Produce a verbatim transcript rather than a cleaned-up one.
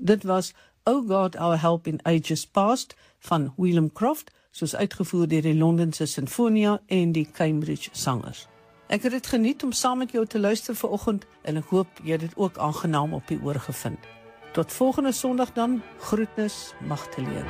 Dit was O God Our Help in Ages Past van Willem Croft, soos uitgevoer deur die Londense Sinfonia en die Cambridge Sangers. Ek het dit geniet om saam met jou te luister vanoggend en ek hoop jy het dit ook aangenaam op die oor gevind. Tot volgende Sondag dan, groetnis, Magdalene.